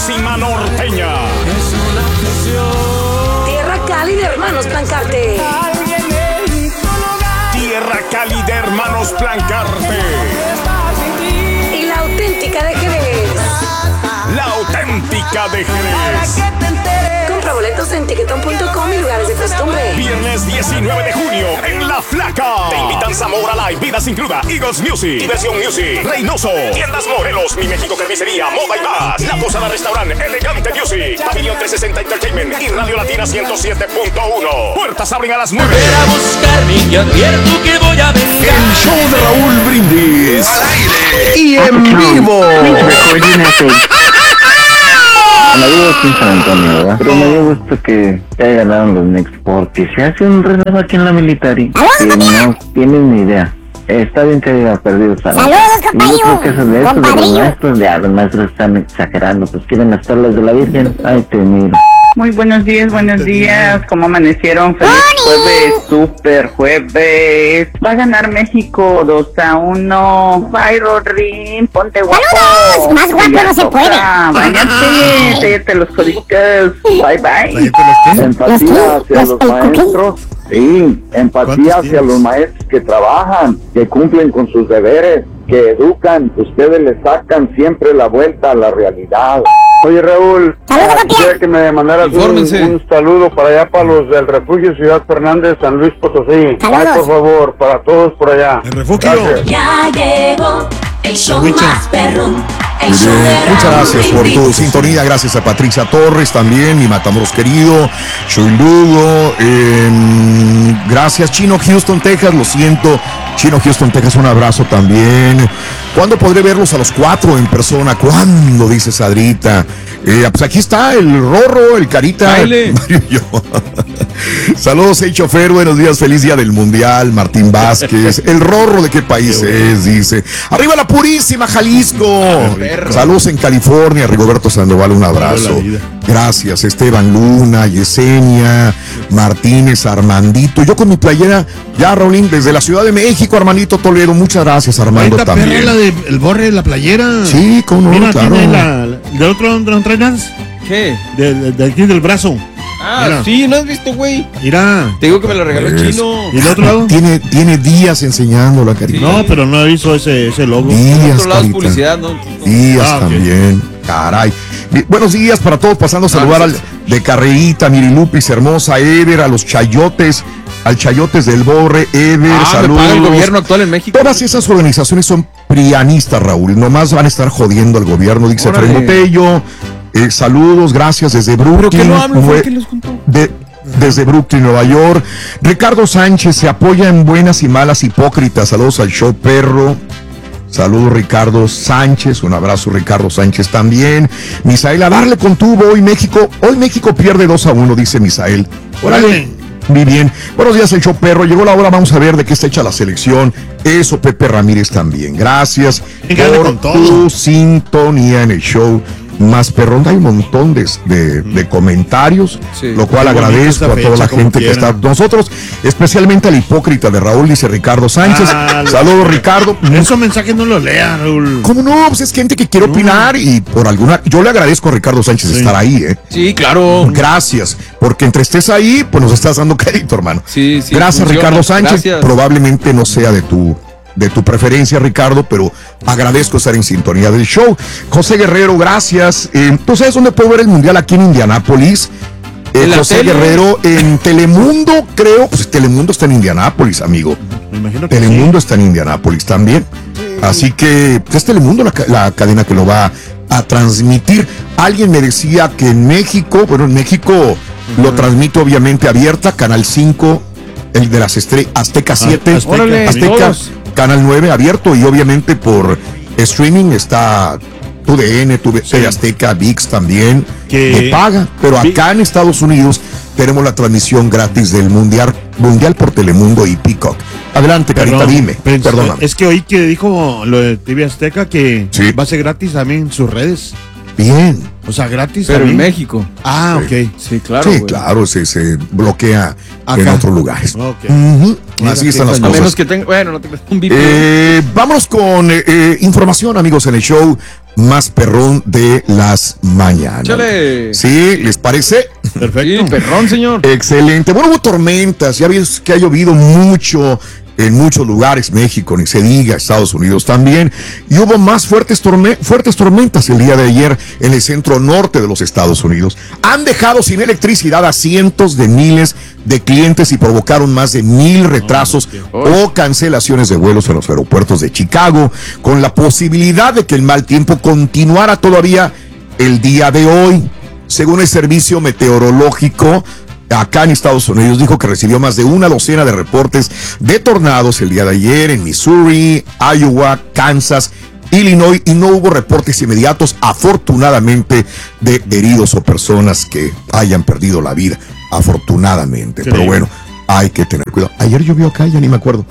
purísima norteña. Tierra Cali de Hermanos Plancarte. Tierra Cali de Hermanos Plancarte. Y la auténtica de Jerez. La auténtica de Jerez. Compra boletos en tiquetón.com y lugares de costumbre. Viernes 19 de junio en La Flaca. Te invitan Zamora Live, Vidas Includa, Eagles Music, Diversión Music, Reynoso, Tiendas Morelos, Mi México Carnicería, Moda y más. La Posada Restaurante, Elegante Music, Pabellón 360 Entertainment y Radio Latina 107.1. Puertas abren a las 9. A buscarme y advierto que voy a venir. El show de Raúl Brindis. Al aire y en vivo. Me dio gusto en San Antonio, ¿verdad? Pero me dio gusto que ya ganaron los Knicks porque se hace un relajo aquí en la Military que no tienen ni idea. Está bien que haya perdido Saludos, compañero. Yo creo que eso de estos de los maestros están exagerando, pues quieren las tablas de la Virgen. Ay, te miro. Muy buenos días, ¿cómo amanecieron? Feliz jueves, super jueves. Va a ganar México 2-1. Bye, Rodrín, ponte guapo. ¡Saludos! Más guapo no se puede. Váyate los códigos. Bye, bye. Empatía hacia los maestros. Sí, empatía hacia los maestros que trabajan, que cumplen con sus deberes, que educan. Ustedes le sacan siempre la vuelta a la realidad. Oye, Raúl, quisiera que me mandaras un saludo para allá, para los del refugio Ciudad Fernández, San Luis Potosí. Ay, por favor, para todos por allá. El refugio. Gracias. Ya llegó el show más perrón. Muchas gracias por tu sintonía, gracias a Patricia Torres también, mi Matamoros querido, Chuy Lugo, gracias Chino Houston, Texas, lo siento, Chino Houston, Texas, un abrazo también. ¿Cuándo podré verlos a los 4 en persona? ¿Cuándo? Dice Sadrita. Pues aquí está el Rorro, el Carita, Mario y yo. Saludos, el chofer, buenos días, feliz día del Mundial, Martín Vázquez. El Rorro, ¿de qué país es? Dice. Arriba la purísima Jalisco. Saludos en California, Rigoberto Sandoval, un abrazo. Gracias, Esteban Luna, Yesenia, Martínez, Armandito. Yo con mi playera, ya, Raulín, desde la Ciudad de México, Armandito Toledo. Muchas gracias, Armando, también. Perra, la de el Borre, la playera. Sí, cómo no, claro. ¿De otro no entrenas? ¿Qué? De aquí del brazo. Ah, mira. Sí, ¿no has visto, güey? Mira. Te digo que me lo regaló el Chino. ¿Y el otro lado? Tiene días enseñándolo a Carita. No, pero no he visto ese logo. Días, El otro lado es Carita. publicidad, ¿no? Días también. Caray. Buenos días para todos, pasando a saludar al de Carreíta, Mirilupis, hermosa, Ever, a los chayotes, al chayotes del Borre, Ever, saludos. Me paga el gobierno actual en México. Todas esas organizaciones son prianistas, Raúl, nomás van a estar jodiendo al gobierno, dice Fred Botello. Saludos, gracias desde Brooklyn. ¿Pero qué no hablo? ¿Fue que los juntó? Desde Brooklyn, Nueva York. Ricardo Sánchez se apoya en buenas y malas hipócritas. Saludos al show perro. Saludos, Ricardo Sánchez. Un abrazo, Ricardo Sánchez también. Misael, a darle con tubo. Hoy México pierde 2-1, dice Misael. Órale. Muy bien. Buenos días, el show perro. Llegó la hora, vamos a ver de qué está hecha la selección. Eso, Pepe Ramírez también. Gracias por tu sintonía en el show más perrón. Hay un montón de comentarios, lo cual agradezco a toda la gente que está con nosotros, especialmente al hipócrita de Raúl, dice Ricardo Sánchez. Saludos, Ricardo. Esos mensajes no los lea, Raúl. ¿Cómo no? Pues es gente que quiere opinar y por alguna... Yo le agradezco a Ricardo Sánchez estar ahí, Sí, claro. Gracias, porque entre estés ahí, pues nos estás dando crédito, hermano. Sí, gracias, funciona. Ricardo Sánchez. Gracias. Probablemente no sea de tu preferencia, Ricardo, pero agradezco estar en sintonía del show. José Guerrero, gracias. ¿Tú sabes dónde puedo ver el Mundial? Aquí en Indianápolis. José Guerrero en Telemundo, creo. Pues Telemundo está en Indianápolis, amigo. Me imagino que Telemundo está en Indianápolis también. Así que pues, es Telemundo la cadena que lo va a transmitir. Alguien me decía que en México lo transmite obviamente abierta, Canal 5, el de las estrellas, Azteca 7, Azteca, Canal 9 abierto, y obviamente por streaming está TUDN, TV Azteca, ViX también, que paga, pero acá en Estados Unidos tenemos la transmisión gratis del Mundial por Telemundo y Peacock. Adelante, Carita, dime, perdóname. Es que oí que dijo lo de TV Azteca que va a ser gratis también en sus redes. Bien. O sea, gratis pero también. en México. Ah, ok. Sí, claro. Sí, claro, se bloquea acá en otros lugares. Okay. Así están las a cosas. menos que tenga, bueno, no te un Vamos con información, amigos, en el show más perrón de las mañanas. ¡Chale! ¿Sí? ¿Les parece? Perfecto. Sí, perrón, señor. Excelente. Bueno, hubo tormentas. Ya ves que ha llovido mucho en muchos lugares, México, ni se diga, Estados Unidos también. Y hubo más fuertes tormentas el día de ayer en el centro norte de los Estados Unidos. Han dejado sin electricidad a cientos de miles de clientes y provocaron más de 1,000 retrasos o cancelaciones de vuelos en los aeropuertos de Chicago, con la posibilidad de que el mal tiempo continuara todavía el día de hoy. Según el servicio meteorológico acá en Estados Unidos, dijo que recibió más de una docena de reportes de tornados el día de ayer en Missouri, Iowa, Kansas, Illinois, y no hubo reportes inmediatos, afortunadamente, de heridos o personas que hayan perdido la vida, afortunadamente. Pero bueno, hay que tener cuidado. Ayer llovió acá, ya ni me acuerdo.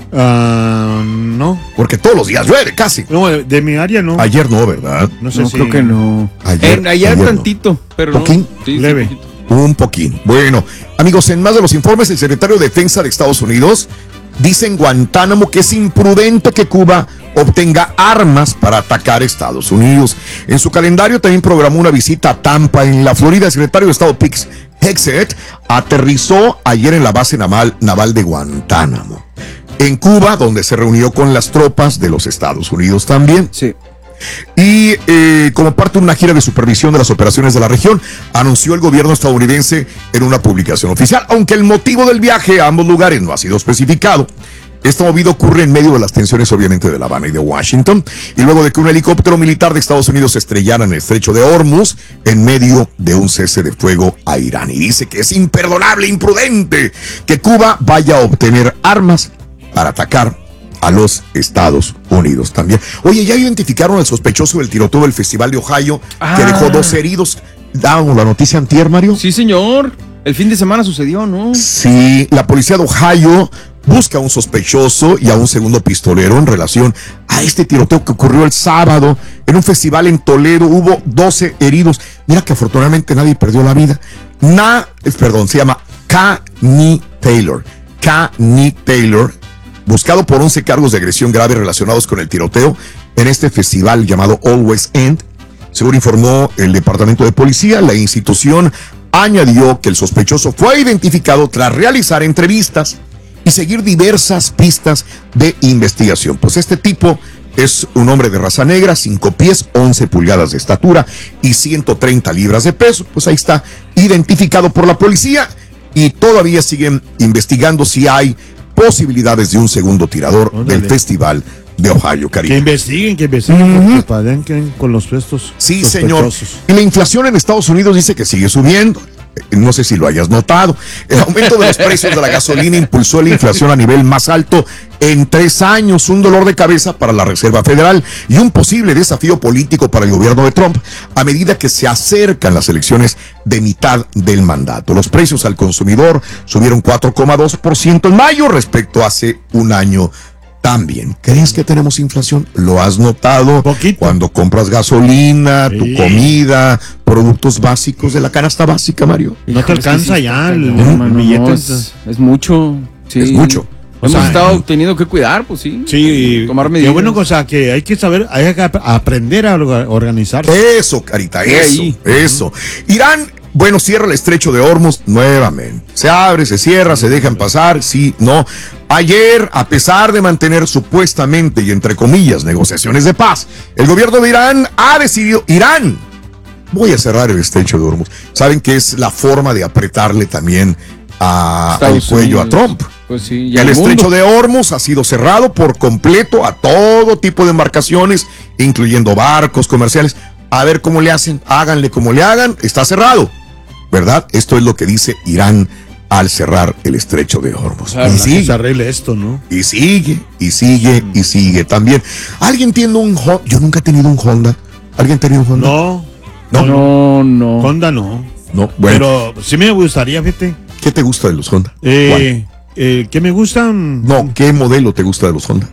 No. Porque todos los días llueve, casi. No, de mi área no. Ayer no, ¿verdad? No sé No, si... creo que no. Ayer tantito, no. Pero ¿Poquín? No. Sí, leve. Sí, un poquín. Bueno, amigos, en más de los informes, el secretario de Defensa de Estados Unidos dice en Guantánamo que es imprudente que Cuba obtenga armas para atacar a Estados Unidos. En su calendario también programó una visita a Tampa, en la Florida. El secretario de Estado Pete Hegseth aterrizó ayer en la base naval de Guantánamo, en Cuba, donde se reunió con las tropas de los Estados Unidos también. Sí. Y como parte de una gira de supervisión de las operaciones de la región, anunció el gobierno estadounidense en una publicación oficial, aunque el motivo del viaje a ambos lugares no ha sido especificado. Esta movida ocurre en medio de las tensiones, obviamente, de La Habana y de Washington, y luego de que un helicóptero militar de Estados Unidos se estrellara en el estrecho de Hormuz en medio de un cese de fuego a Irán. Y dice que es imperdonable, imprudente que Cuba vaya a obtener armas para atacar a los Estados Unidos también. Oye, ya identificaron al sospechoso del tiroteo del Festival de Ohio, que dejó 2 heridos. ¿Dábamos la noticia antier, Mario? Sí, señor. El fin de semana sucedió, ¿no? Sí, la policía de Ohio busca a un sospechoso y a un segundo pistolero en relación a este tiroteo que ocurrió el sábado en un festival en Toledo. Hubo 12 heridos. Mira que afortunadamente nadie perdió la vida. Se llama Kani Taylor, buscado por 11 cargos de agresión grave relacionados con el tiroteo en este festival llamado Always End. Según informó el Departamento de Policía, la institución añadió que el sospechoso fue identificado tras realizar entrevistas y seguir diversas pistas de investigación. Pues este tipo es un hombre de raza negra, 5 pies, 11 pulgadas de estatura y 130 libras de peso. Pues ahí está, identificado por la policía, y todavía siguen investigando si hay posibilidades de un segundo tirador del Festival de Ohio, cariño. Que investiguen, porque con los puestos. Sí, señor. Y la inflación en Estados Unidos dice que sigue subiendo. No sé si lo hayas notado. El aumento de los precios de la gasolina impulsó la inflación a nivel más alto en 3 años, un dolor de cabeza para la Reserva Federal y un posible desafío político para el gobierno de Trump a medida que se acercan las elecciones de mitad del mandato. Los precios al consumidor subieron 4,2% en mayo respecto a hace un año. También, ¿crees que tenemos inflación? ¿Lo has notado? Poquito. Cuando compras gasolina, tu comida, productos básicos de la canasta básica, Mario. No te alcanza ya el billete. Es mucho. Sí. Es mucho. Hemos estado teniendo que cuidar, pues sí. Sí, tomar medidas. Qué bueno, cosa que hay que saber, hay que aprender a organizarse. Eso, Carita, eso. Irán, bueno, cierra el estrecho de Hormuz nuevamente. Se abre, se cierra, se dejan pasar, sí, no. Ayer, a pesar de mantener supuestamente y entre comillas negociaciones de paz, el gobierno de Irán ha decidido, voy a cerrar el estrecho de Hormuz. Saben que es la forma de apretarle también al cuello a Trump. Pues sí, el estrecho de Hormuz ha sido cerrado por completo a todo tipo de embarcaciones, incluyendo barcos comerciales. A ver cómo le hacen, háganle como le hagan, está cerrado, ¿verdad? Esto es lo que dice Irán al cerrar el estrecho de Hormuz. Y sigue. Se arregle esto, ¿no? Y sigue también. ¿Alguien tiene un Honda? Yo nunca he tenido un Honda. ¿Alguien ha tenido un Honda? No. Honda no. No, bueno. Pero sí me gustaría, fíjate. ¿Qué te gusta de los Honda? ¿Qué me gustan? No, ¿qué modelo te gusta de los Honda?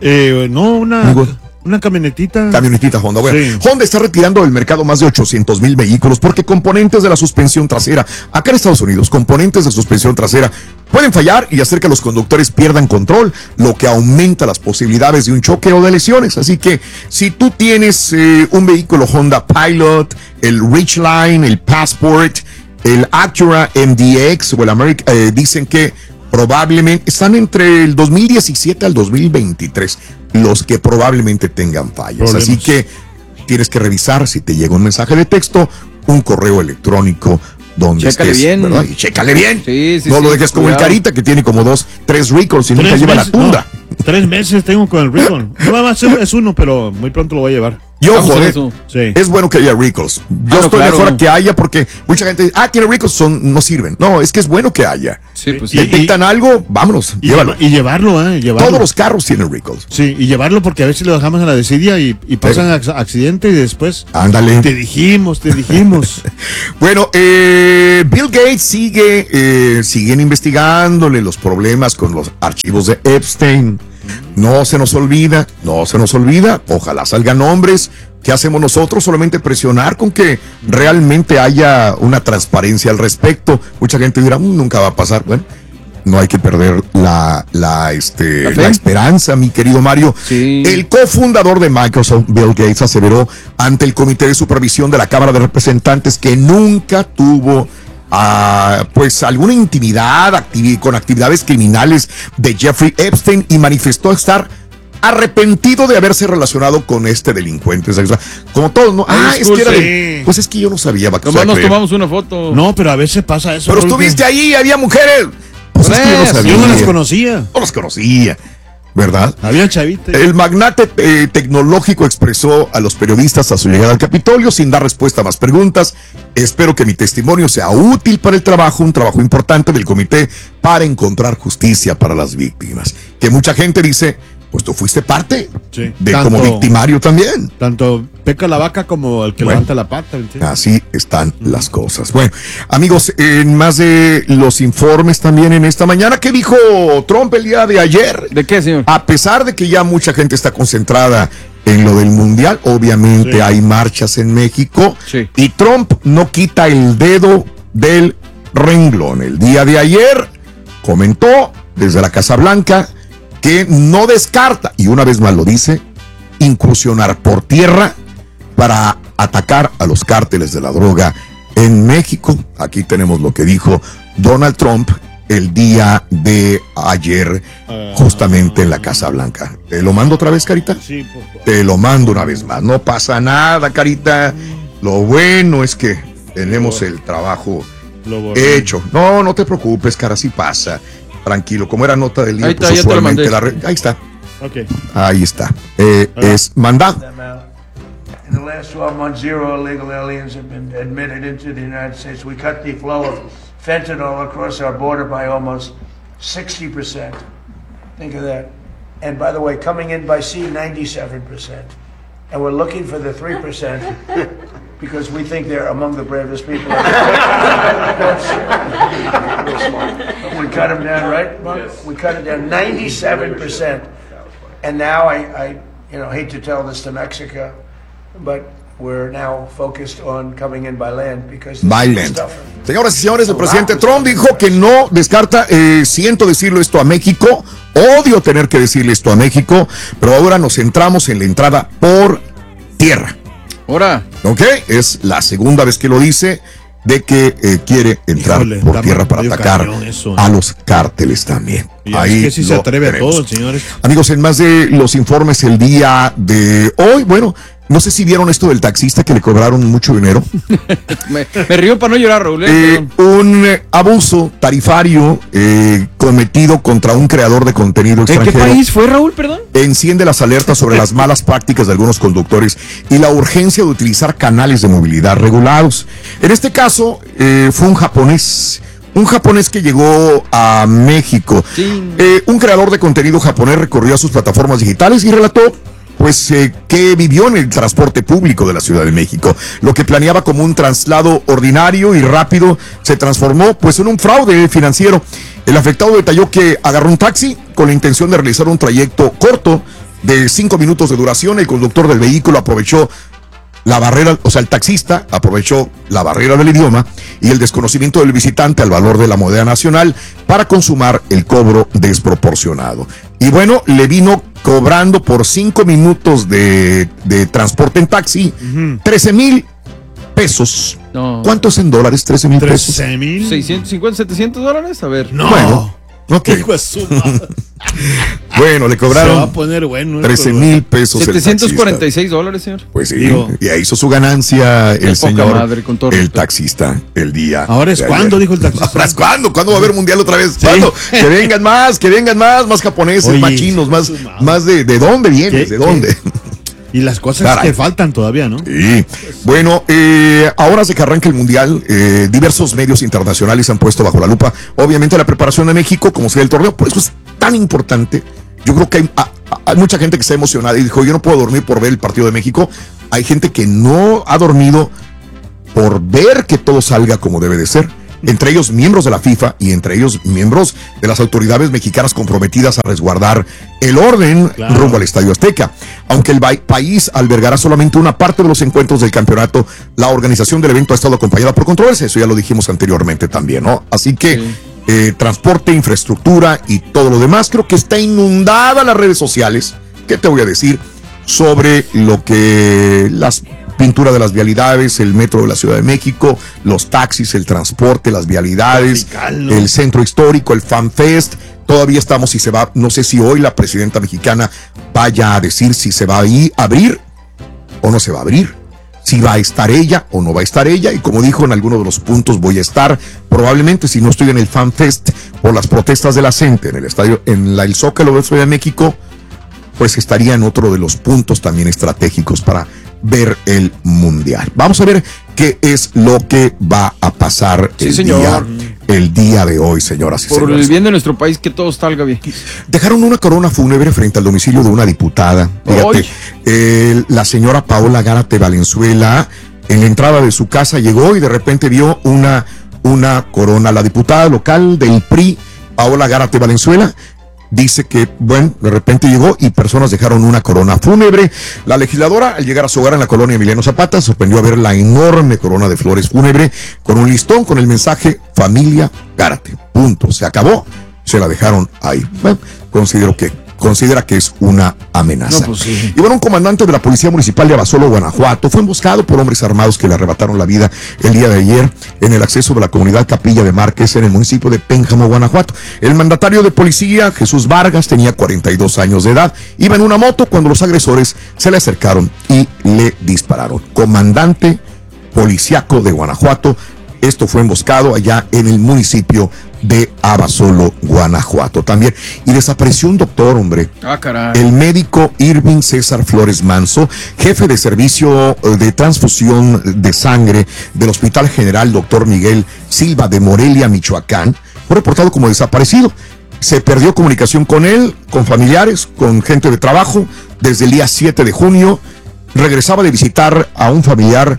Una camionetita. Camionetita Honda. Bueno, sí. Honda está retirando del mercado más de 800,000 vehículos porque componentes de la suspensión trasera, acá en Estados Unidos, componentes de suspensión trasera pueden fallar y hacer que los conductores pierdan control, lo que aumenta las posibilidades de un choque o de lesiones. Así que si tú tienes un vehículo Honda Pilot, el Ridgeline, el Passport, el Acura MDX o el America, dicen que probablemente están entre el 2017 al 2023 los que probablemente tengan fallas. Problemas. Así que tienes que revisar si te llega un mensaje de texto, un correo electrónico donde chécale estés, bien, ¿verdad? Y chécale bien. Sí, no lo dejes como el Carita, que tiene como 3 recalls y nunca lleva la tunda. 3 meses tengo con el recall. No, es uno, pero muy pronto lo voy a llevar. Yo, joder, sí. Es bueno que haya recalls. Yo estoy mejor que haya porque mucha gente dice, tiene recalls, no sirven. No, es que es bueno que haya. Sí, pues detectan algo, vámonos, llévalo. Y llevarlo. Todos los carros tienen recalls. Sí, y llevarlo porque a veces lo dejamos en la desidia y pasan accidentes y después. Ándale. Te dijimos. Bueno, Bill Gates siguen investigándole los problemas con los archivos de Epstein. No se nos olvida, ojalá salgan nombres. ¿Qué hacemos nosotros? Solamente presionar con que realmente haya una transparencia al respecto. Mucha gente dirá, nunca va a pasar. Bueno, no hay que perder la esperanza, mi querido Mario. Sí. El cofundador de Microsoft, Bill Gates, aseveró ante el Comité de Supervisión de la Cámara de Representantes que nunca tuvo pues alguna intimidad con actividades criminales de Jeffrey Epstein y manifestó estar arrepentido de haberse relacionado con este delincuente sexual. Como todos, ¿no? Es que era pues es que yo no sabía. Nomás nos tomamos una foto. No, pero a veces pasa eso. Pero estuviste ahí, había mujeres. Pues es que yo no sabía. Yo no las conocía. No las conocía. ¿Verdad? Había chavitos. El magnate tecnológico expresó a los periodistas a su llegada al Capitolio sin dar respuesta a más preguntas. Espero que mi testimonio sea útil para el trabajo, un trabajo importante del comité para encontrar justicia para las víctimas. Que mucha gente dice, pues tú fuiste parte como victimario también. Tanto peca la vaca como el que levanta la pata. ¿Entiendes? Así están las cosas. Bueno, amigos, en más de los informes también en esta mañana, ¿qué dijo Trump el día de ayer? ¿De qué, señor? A pesar de que ya mucha gente está concentrada en lo del mundial, obviamente hay marchas en México y Trump no quita el dedo del renglón. El día de ayer comentó desde la Casa Blanca que no descarta, y una vez más lo dice, incursionar por tierra para atacar a los cárteles de la droga en México. Aquí tenemos lo que dijo Donald Trump el día de ayer, justamente en la Casa Blanca. ¿Te lo mando otra vez, Carita? Sí, por favor. Te lo mando una vez más. No pasa nada, Carita. Lo bueno es que tenemos el trabajo hecho. No te preocupes, cara, así pasa. Tranquilo, como era nota del día, ahí pues está, usualmente ahí está. Okay. Ahí está. Es mandado. In the last 12 months, 0 illegal aliens have been admitted into the United States. We cut the flow of fentanyl across our border by almost 60%. Think of that. And by the way, coming in by sea, 97%. And we're looking for the 3% because we think they're among the bravest people. We cut them down, right? Yes. We cut it down 97%. And now I hate to tell this to Mexico, but we're now focused on coming in by land because by land. Señoras y señores, el presidente Trump dijo que no descarta, siento decirlo esto a México, odio tener que decirle esto a México, pero ahora nos centramos en la entrada por tierra. Ahora. ¿Ok? Es la segunda vez que lo dice, de que quiere entrar por tierra para atacar a los cárteles también. Ahí es que si se atreve a todo, señores. Amigos, en más de los informes el día de hoy, bueno, no sé si vieron esto del taxista que le cobraron mucho dinero. me río para no llorar, Raúl. Un abuso tarifario cometido contra un creador de contenido extranjero. ¿En qué país fue, Raúl, perdón? Enciende las alertas sobre las malas prácticas de algunos conductores y la urgencia de utilizar canales de movilidad regulados. En este caso, fue un japonés que llegó a México. Sí. Un creador de contenido japonés recorrió a sus plataformas digitales y relató que vivió en el transporte público de la Ciudad de México. Lo que planeaba como un traslado ordinario y rápido se transformó en un fraude financiero. El afectado detalló que agarró un taxi con la intención de realizar un trayecto corto de 5 minutos de duración. El conductor del vehículo aprovechó la barrera, o sea, el taxista aprovechó la barrera del idioma y el desconocimiento del visitante al valor de la moneda nacional para consumar el cobro desproporcionado. Y bueno, le vino cobrando por 5 minutos de transporte en taxi 13,000 pesos. No. ¿Cuánto es en dólares? 13,000 pesos. 13,000. 650, 700 dólares. A ver. No. Bueno, ok. Hijo de su madre. Bueno, le Se va cobraron a poner bueno. 13,000 pesos. el 746 dólares, señor. Pues sí, Digo, y ahí hizo su ganancia qué el poca señor, madre, con todo el respeto. taxista, el día. ¿Ahora es de cuándo? ayer. Dijo el taxista. ¿Ahora es cuándo? ¿Cuándo va a haber mundial otra vez? ¿Cuándo? Que vengan más japoneses, Oye, más chinos, más su de dónde vienes, ¿Qué? de dónde. Y las cosas Caray. que faltan todavía, ¿no? Sí. Bueno, ahora se que arranca el mundial, diversos medios internacionales han puesto bajo la lupa, obviamente, la preparación de México, como sea el torneo, por eso es tan importante. Yo creo que hay mucha gente que está emocionada y dijo, yo no puedo dormir por ver el partido de México. Hay gente que no ha dormido por ver que todo salga como debe de ser. Entre ellos miembros de la FIFA y entre ellos miembros de las autoridades mexicanas comprometidas a resguardar el orden rumbo al Estadio Azteca. Aunque el país albergará solamente una parte de los encuentros del campeonato, la organización del evento ha estado acompañada por controversia. Eso ya lo dijimos anteriormente también, ¿no? Así que transporte, infraestructura y todo lo demás, creo que está inundada las redes sociales. ¿Qué te voy a decir sobre lo que las pintura de las vialidades, el metro de la Ciudad de México, los taxis, el transporte, las vialidades, ¿no? El centro histórico, el Fan Fest? Todavía estamos, si se va, no sé si hoy la presidenta mexicana vaya a decir si se va a abrir o no se va a abrir, si va a estar ella o no va a estar ella, y como dijo en alguno de los puntos, voy a estar, probablemente si no estoy en el Fan Fest por las protestas de la gente en el estadio, en el Zócalo de la Ciudad de México, pues estaría en otro de los puntos también estratégicos para ver el mundial. Vamos a ver qué es lo que va a pasar el día de hoy, señoras y señores. Por el bien de nuestro país, que todo salga bien. Dejaron una corona fúnebre frente al domicilio de una diputada. Fíjate, la señora Paola Gárate Valenzuela, en la entrada de su casa llegó y de repente vio una corona. La diputada local del PRI, Paola Gárate Valenzuela, dice que, bueno, de repente llegó y personas dejaron una corona fúnebre. La legisladora, al llegar a su hogar en la colonia Emiliano Zapata, sorprendió a ver la enorme corona de flores fúnebre con un listón con el mensaje Familia Gárate. Punto. Se acabó. Se la dejaron ahí. Bueno, considera que es una amenaza. No, pues sí. Y bueno, un comandante de la Policía Municipal de Abasolo, Guanajuato, fue emboscado por hombres armados que le arrebataron la vida el día de ayer en el acceso de la comunidad Capilla de Márquez en el municipio de Pénjamo, Guanajuato. El mandatario de policía, Jesús Vargas, tenía 42 años de edad, iba en una moto cuando los agresores se le acercaron y le dispararon. Comandante policíaco de Guanajuato, esto fue emboscado allá en el municipio de Abasolo, Guanajuato también. Y desapareció un doctor, hombre. Ah, caray. El médico Irving César Flores Manso, jefe de servicio de transfusión de sangre del Hospital General Dr. Miguel Silva de Morelia, Michoacán, fue reportado como desaparecido. Se perdió comunicación con él, con familiares, con gente de trabajo, desde el día 7 de junio. Regresaba de visitar a un familiar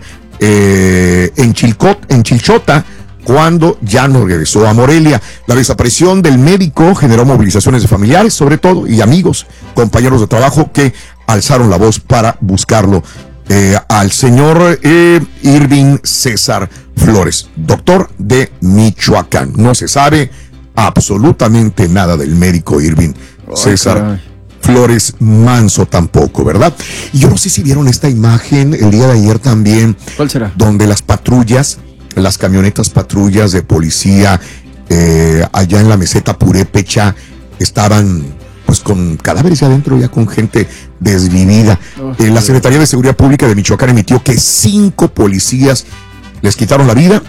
en Chilchota, cuando ya no regresó a Morelia. La desaparición del médico generó movilizaciones de familiares, sobre todo, y amigos, compañeros de trabajo que alzaron la voz para buscarlo. Al señor Irving César Flores, doctor de Michoacán. No se sabe absolutamente nada del médico Irving César Flores Manso tampoco, ¿verdad? Y yo no sé si vieron esta imagen el día de ayer también. ¿Cuál será? Donde las patrullas, las camionetas patrullas de policía allá en la meseta Purépecha estaban pues con cadáveres adentro, ya con gente desvivida. La Secretaría de Seguridad Pública de Michoacán emitió que 5 policías les quitaron la vida,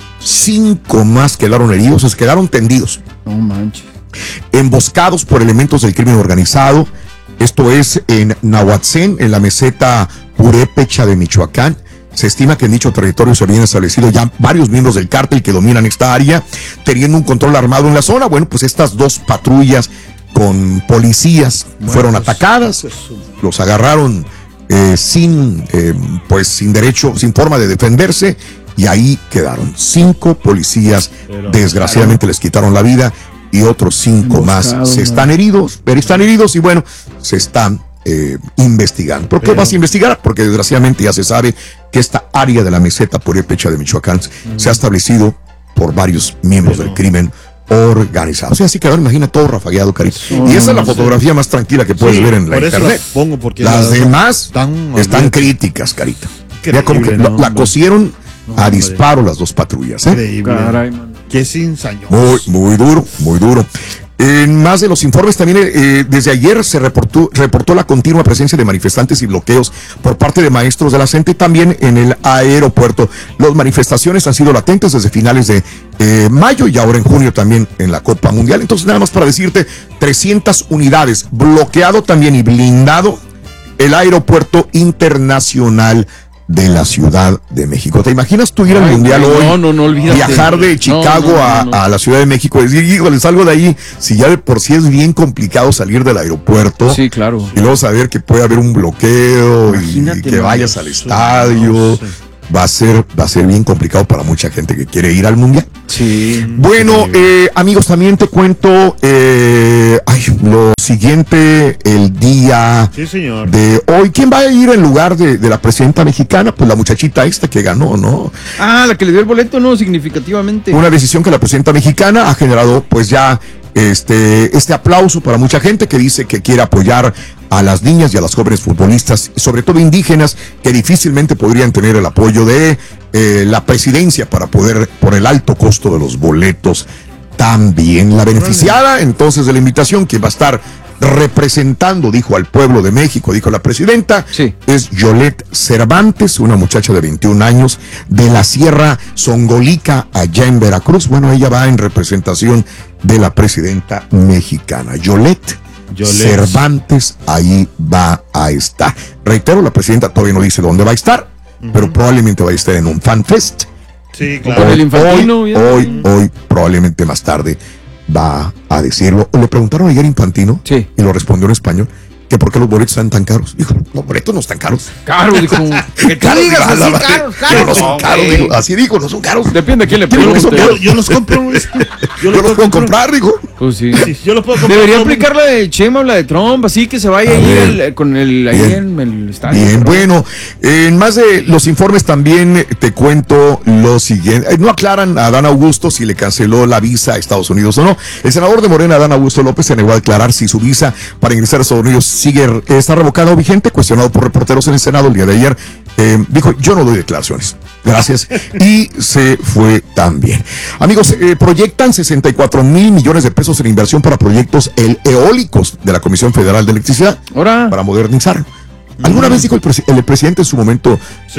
5 más quedaron heridos, se quedaron tendidos. No manches. Emboscados por elementos del crimen organizado. Esto es en Nahuatzén, en la meseta Purépecha de Michoacán. Se estima que en dicho territorio se habían establecido ya varios miembros del cártel que dominan esta área, teniendo un control armado en la zona. Bueno, pues estas 2 patrullas con policías fueron atacadas, los agarraron sin derecho, sin forma de defenderse, y ahí quedaron. 5 policías, desgraciadamente les quitaron la vida, y otros 5 más están heridos, y bueno, se están investigando. ¿Por qué vas a investigar? Porque desgraciadamente ya se sabe que esta área de la meseta purépecha de Michoacán se ha establecido por varios miembros del crimen organizado. O sea, así que ahora imagina todo rafagueado, Carito. Y esa es la fotografía más tranquila que puedes ver en la internet. Las demás están críticas, Carita. Ya como que la cosieron a disparo las dos patrullas. Increíble. Caray, man. Qué cinzañoso. Muy duro, muy duro. En más de los informes también, desde ayer se reportó la continua presencia de manifestantes y bloqueos por parte de maestros de la CENTE también en el aeropuerto. Las manifestaciones han sido latentes desde finales de mayo y ahora en junio también en la Copa Mundial. Entonces, nada más para decirte, 300 unidades, bloqueado también y blindado el aeropuerto internacional de la Ciudad de México. ¿Te imaginas tú ir al Mundial hoy? No, olvídate. Viajar de Chicago a la Ciudad de México y decir, híjole, salgo de ahí. Si ya de por sí es bien complicado salir del aeropuerto. Sí, claro. Y luego saber que puede haber un bloqueo y que vayas al estadio. Va a ser bien complicado para mucha gente que quiere ir al Mundial. Sí. Bueno, amigos, también te cuento lo siguiente el día de hoy. ¿Quién va a ir en lugar de la presidenta mexicana? Pues la muchachita esta que ganó, ¿no? Ah, la que le dio el boleto, no, significativamente. Una decisión que la presidenta mexicana ha generado, pues ya, este aplauso para mucha gente que dice que quiere apoyar a las niñas y a las jóvenes futbolistas, sobre todo indígenas, que difícilmente podrían tener el apoyo de la presidencia para poder, por el alto costo de los boletos, también. La beneficiada entonces de la invitación, que va a estar representando, dijo, al pueblo de México, dijo la presidenta, es Yolette Cervantes, una muchacha de 21 años de la Sierra Songolica, allá en Veracruz. Bueno, ella va en representación de la presidenta mexicana. Yolette Cervantes ahí va a estar. Reitero, la presidenta todavía no dice dónde va a estar, pero probablemente va a estar en un fan fest. Sí, claro. Hoy, probablemente más tarde va a decirlo. Le preguntaron ayer a Infantino y lo respondió en español, que por qué los boletos están tan caros. Dijo, los boletos no están caros. Caros, dijo. Que tú digas así, caros. No son caros, dijo. Así dijo, no son caros. Depende de quién le pregunte. Yo los compro. Yo los puedo comprar, dijo. Pues sí. Yo los puedo comprar. Debería aplicar la de Chema o la de Trump, así que se vaya ahí con el ahí en el estadio. Bien, bueno, en más de los informes también te cuento lo siguiente. No aclaran a Adán Augusto si le canceló la visa a Estados Unidos o no. El senador de Morena, Adán Augusto López, se negó a declarar si su visa para ingresar a Estados Unidos está revocada o vigente. Cuestionado por reporteros en el Senado el día de ayer, dijo, yo no doy declaraciones. Gracias. Y se fue también. Amigos, proyectan 64 mil millones de pesos en inversión para proyectos eólicos de la Comisión Federal de Electricidad para modernizar. ¿Alguna vez dijo el presidente en su momento,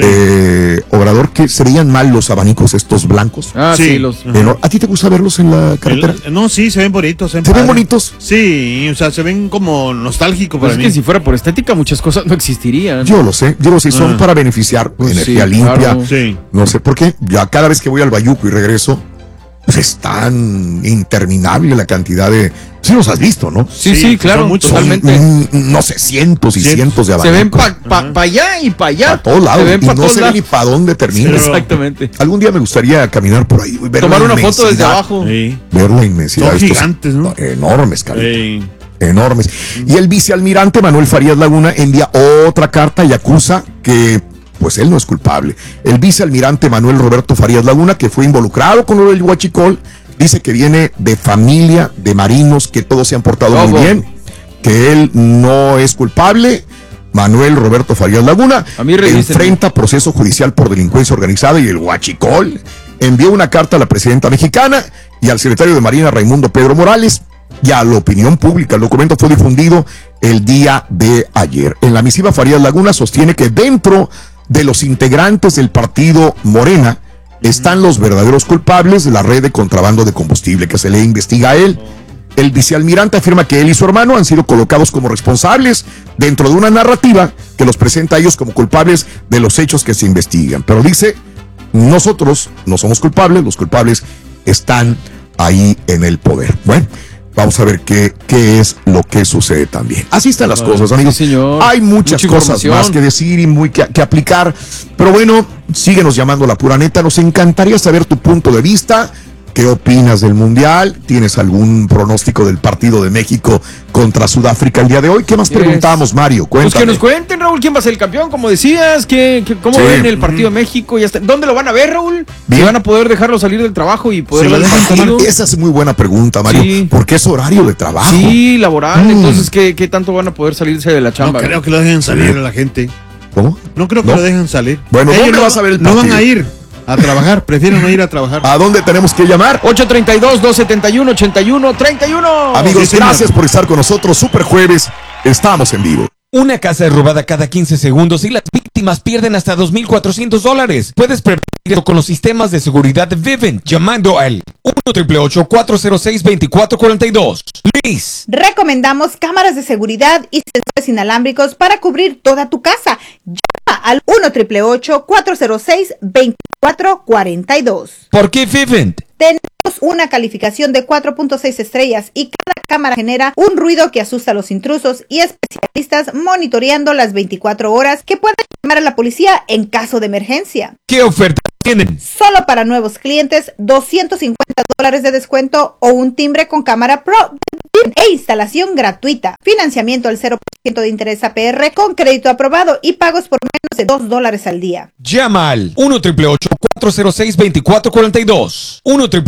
Obrador, que se veían mal los abanicos estos blancos? Sí. ¿A ti te gusta verlos en la carretera? No, sí, se ven bonitos. ¿Se ven bonitos? Sí, o sea, se ven como nostálgicos para mí. Es que si fuera por estética, muchas cosas no existirían. Yo lo sé, son para beneficiar energía limpia. Claro. No sé por qué, ya cada vez que voy al Bayuco y regreso, pues es tan interminable la cantidad de... Sí los has visto, ¿no? Sí, claro, totalmente. No sé, cientos y cientos de abanicos. Se ven para allá y para allá. Para todos lados. Y no sé ni para dónde termina. Exactamente. Algún día me gustaría caminar por ahí. Tomar una foto desde abajo. Ver la inmensidad. Son gigantes, ¿no? Enormes, Carita. Enormes. Y el vicealmirante Manuel Farías Laguna envía otra carta y acusa que... pues él no es culpable. El vicealmirante Manuel Roberto Farías Laguna, que fue involucrado con lo del huachicol, dice que viene de familia de marinos que todos se han portado muy bien, que él no es culpable. Manuel Roberto Farías Laguna enfrenta proceso judicial por delincuencia organizada y el huachicol. Envió una carta a la presidenta mexicana y al secretario de Marina Raimundo Pedro Morales y a la opinión pública. El documento fue difundido el día de ayer. En la misiva, Farías Laguna sostiene que dentro de los integrantes del partido Morena están los verdaderos culpables de la red de contrabando de combustible que se le investiga a él. El vicealmirante afirma que él y su hermano han sido colocados como responsables dentro de una narrativa que los presenta a ellos como culpables de los hechos que se investigan. Pero dice, nosotros no somos culpables, los culpables están ahí en el poder. Bueno, vamos a ver qué es lo que sucede también. Así están las cosas, amigos. Sí, señor. Hay muchas cosas más que decir y muy que aplicar. Pero bueno, síguenos llamando a La Pura Neta. Nos encantaría saber tu punto de vista. ¿Qué opinas del Mundial? ¿Tienes algún pronóstico del partido de México contra Sudáfrica el día de hoy? ¿Qué más preguntamos, Mario? Cuéntame. Pues que nos cuenten, Raúl, quién va a ser el campeón, como decías, cómo ven el partido de México. ¿Dónde lo van a ver, Raúl? ¿Si van a poder dejarlo salir del trabajo y poder ver el partido? Esa es muy buena pregunta, Mario. Sí. ¿Por qué es horario de trabajo? Sí, laboral. Entonces, ¿qué tanto van a poder salirse de la chamba? No creo que lo dejen salir a la gente. ¿Cómo? No creo que lo dejen salir. Bueno, ¿dónde vas a ver el partido? No van a ir a trabajar, prefieren no ir a trabajar. ¿A dónde tenemos que llamar? 832-271-8131. Amigos, gracias por estar con nosotros. Super Jueves, estamos en vivo. Una casa es robada cada 15 segundos y las víctimas pierden hasta $2,400. Puedes prevenirlo con los sistemas de seguridad de Vivint llamando al 1-888-406-2442. Luis. Recomendamos cámaras de seguridad y sensores inalámbricos para cubrir toda tu casa. Llama al 1-888-406-2442. ¿Por qué Vivint? Tenemos una calificación de 4.6 estrellas y cada cámara genera un ruido que asusta a los intrusos y especialistas monitoreando las 24 horas que pueden llamar a la policía en caso de emergencia. ¿Qué ofertas tienen? Solo para nuevos clientes, $250 de descuento o un timbre con cámara Pro e instalación gratuita. Financiamiento al 0% de interés APR con crédito aprobado y pagos por menos de $2 al día. Llama al 1-888-406-2442.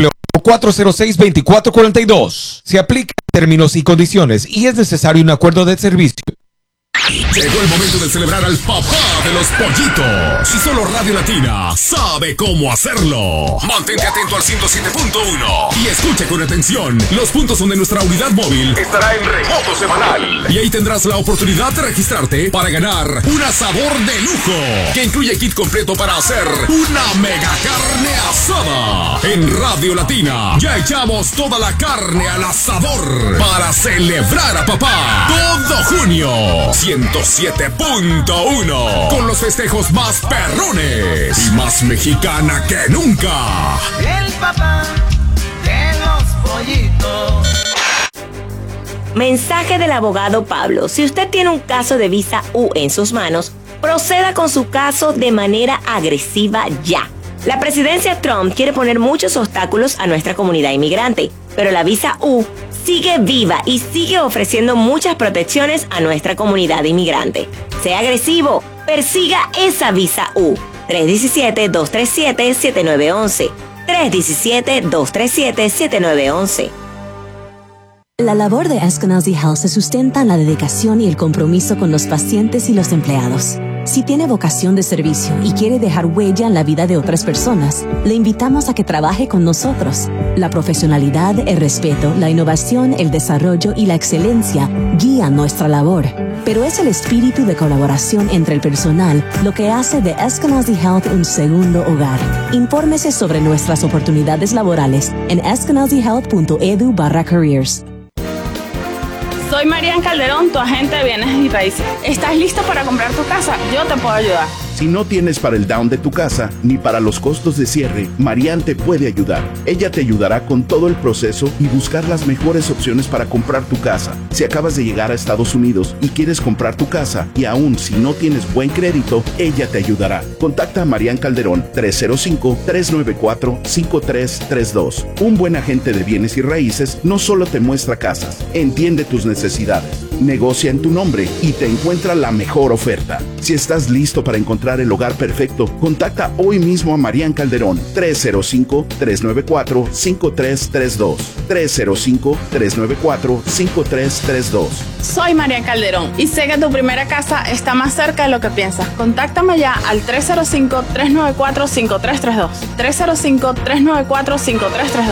1-888-406-2442. Se aplican términos y condiciones y es necesario un acuerdo de servicio. Llegó el momento de celebrar al papá de los pollitos. Y solo Radio Latina sabe cómo hacerlo. Mantente atento al 107.1 y escuche con atención los puntos donde nuestra unidad móvil estará en remoto semanal. Y ahí tendrás la oportunidad de registrarte para ganar un asador de lujo que incluye kit completo para hacer una mega carne asada. En Radio Latina ya echamos toda la carne al asador para celebrar a papá todo junio. 107.1 con los festejos más perrones y más mexicana que nunca. El papá de los pollitos. Mensaje del abogado Pablo. Si usted tiene un caso de visa U en sus manos, proceda con su caso de manera agresiva ya. La presidencia Trump quiere poner muchos obstáculos a nuestra comunidad inmigrante, pero la visa U sigue viva y sigue ofreciendo muchas protecciones a nuestra comunidad inmigrante. Sea agresivo, persiga esa visa U. 317-237-7911. 317-237-7911. La labor de Eskenazi Health se sustenta en la dedicación y el compromiso con los pacientes y los empleados. Si tiene vocación de servicio y quiere dejar huella en la vida de otras personas, le invitamos a que trabaje con nosotros. La profesionalidad, el respeto, la innovación, el desarrollo y la excelencia guían nuestra labor. Pero es el espíritu de colaboración entre el personal lo que hace de Eskenazi Health un segundo hogar. Infórmese sobre nuestras oportunidades laborales en eskenazihealth.edu/careers. Soy Marian Calderón, tu agente de bienes y raíces. ¿Estás listo para comprar tu casa? Yo te puedo ayudar. Si no tienes para el down de tu casa ni para los costos de cierre, Marian te puede ayudar. Ella te ayudará con todo el proceso y buscar las mejores opciones para comprar tu casa. Si acabas de llegar a Estados Unidos y quieres comprar tu casa y aún si no tienes buen crédito, ella te ayudará. Contacta a Marian Calderón 305-394-5332. Un buen agente de bienes y raíces no solo te muestra casas, entiende tus necesidades, negocia en tu nombre y te encuentra la mejor oferta. Si estás listo para encontrar el hogar perfecto, contacta hoy mismo a Marian Calderón 305-394-5332. 305-394-5332. Soy Marian Calderón y sé que tu primera casa está más cerca de lo que piensas. Contáctame ya al 305-394-5332. 305-394-5332.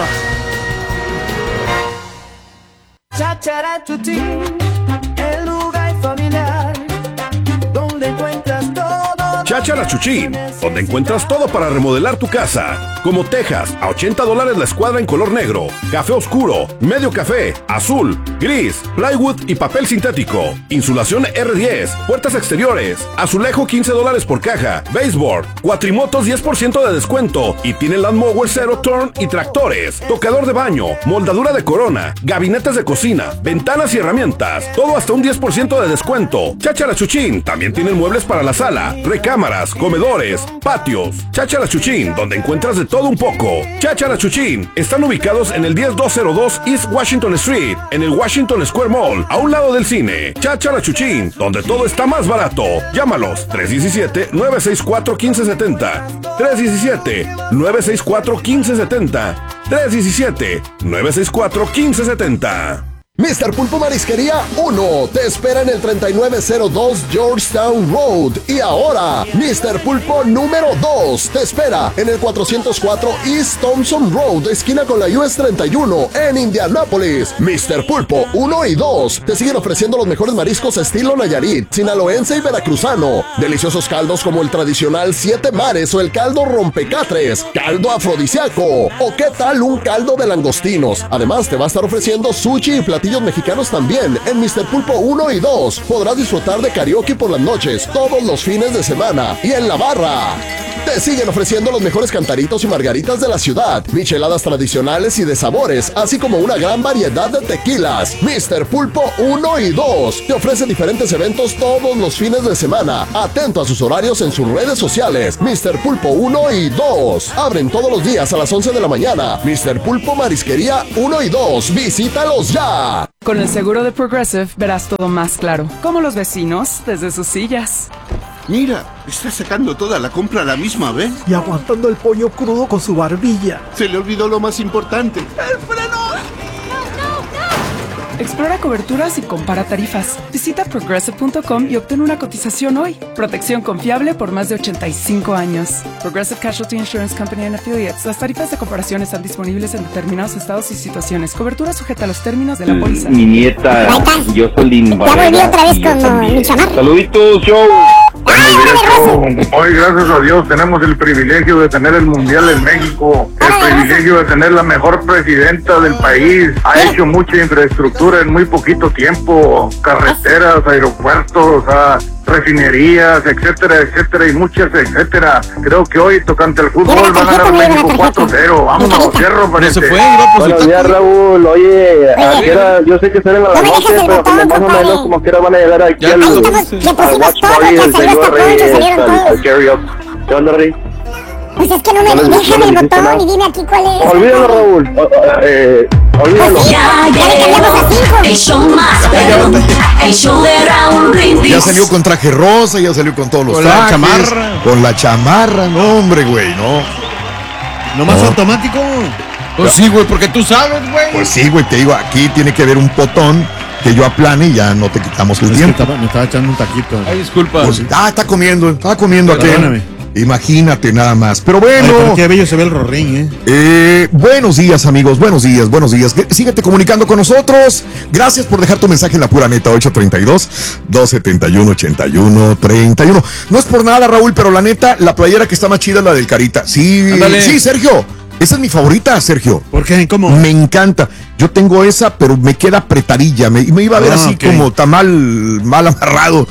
Chacharachuchín, el lugar familiar donde encuentras todo. Chacharachuchín, donde encuentras todo para remodelar tu casa, como tejas a $80 la escuadra en color negro, café oscuro, medio café, azul, gris, plywood y papel sintético, insulación R10, puertas exteriores, azulejo $15 por caja, baseboard, cuatrimotos 10% de descuento y tienen lawnmower 0 turn y tractores, tocador de baño, moldadura de corona, gabinetes de cocina, ventanas y herramientas, todo hasta un 10% de descuento. Chacharachuchín también tienen muebles para la sala, recámara, recámaras, comedores, patios. Cháchara Chuchín, donde encuentras de todo un poco. Cháchara Chuchín están ubicados en el 10202 East Washington Street, en el Washington Square Mall, a un lado del cine. Cháchara Chuchín, donde todo está más barato. Llámalos 317-964-1570. 317-964-1570. 317-964-1570. Mr. Pulpo Marisquería 1 te espera en el 3902 Georgetown Road. Y ahora, Mr. Pulpo número 2 te espera en el 404 East Thompson Road, esquina con la US 31 en Indianápolis. Mr. Pulpo 1 y 2 te siguen ofreciendo los mejores mariscos estilo Nayarit, sinaloense y veracruzano. Deliciosos caldos como el tradicional 7 mares o el caldo rompecatres, caldo afrodisíaco o qué tal un caldo de langostinos. Además te va a estar ofreciendo sushi y platillos mexicanos también en Mr. Pulpo 1 y 2. Podrás disfrutar de karaoke por las noches, todos los fines de semana y en la barra. Te siguen ofreciendo los mejores cantaritos y margaritas de la ciudad, micheladas tradicionales y de sabores, así como una gran variedad de tequilas. Mr. Pulpo 1 y 2 te ofrece diferentes eventos todos los fines de semana. Atento a sus horarios en sus redes sociales. Mr. Pulpo 1 y 2 abren todos los días a las 11 de la mañana. Mr. Pulpo Marisquería 1 y 2. Visítalos ya. Con el seguro de Progressive verás todo más claro, como los vecinos desde sus sillas. Mira, está sacando toda la compra a la misma vez. Y aguantando el pollo crudo con su barbilla. Se le olvidó lo más importante. ¡El freno! Explora coberturas y compara tarifas. Visita Progressive.com y obtén una cotización hoy. Protección confiable por más de 85 años. Progressive Casualty Insurance Company and Affiliates. Las tarifas de comparación están disponibles en determinados estados y situaciones. Cobertura sujeta a los términos de la póliza. Mi nieta, Jocelyn Ya volví otra vez con mi chamarra. Saluditos, show. Hoy, gracias a Dios, tenemos el privilegio de tener el Mundial en México, el privilegio de tener la mejor presidenta del país. Ha hecho mucha infraestructura en muy poquito tiempo, carreteras, aeropuertos, refinerías, etcétera, etcétera, y muchas, etcétera. Creo que hoy, tocante el fútbol, va a ganar México 4-0. Vámonos, cierro, se fue, Buenos días, Raúl. Oye, yo sé que salen a las 12, pero como más o menos como que ahora van a llegar aquí al watch party del señor Rey, al karaoke. ¿Qué onda, Rey? Pues es que no me dejan el botón y dime aquí cuál es. Olvídalo, Raúl. Olvídalo. Ya llegamos. El show más perro. El show de Raúl Brindis. Ya salió con traje rosa, ya salió con todos los trajes. La chamarra. Con la chamarra, no, hombre, güey, no. ¿No más automático? Pues sí, güey, porque tú sabes, güey. Pues sí, güey, te digo, aquí tiene que haber un botón que yo aplane y ya no te quitamos el tiempo. Me estaba echando un taquito. Ay, disculpa. Pues, estaba comiendo aquel. Imagínate nada más. Pero bueno. Ay, pero qué bello se ve el rorrín, buenos días, amigos. Buenos días. Síguete comunicando con nosotros. Gracias por dejar tu mensaje en la pura neta. 832-271-8131. No es por nada, Raúl, pero la neta, la playera que está más chida es la del Carita. Sí, ándale. Sí, Sergio. Esa es mi favorita, Sergio. ¿Por qué? ¿Cómo? Me encanta. Yo tengo esa, pero me queda apretadilla. Me iba a ver así como tamal mal amarrado.